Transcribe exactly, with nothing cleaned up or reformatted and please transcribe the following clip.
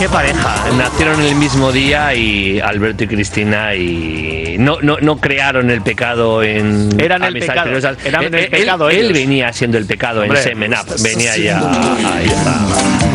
qué pareja. Nacieron el mismo día y Alberto y Cristina y no no no crearon el pecado en eran el pecado. Eran el él, pecado él, ellos. él venía siendo el pecado. Hombre, en Semen Up. Venía ya. Ahí está.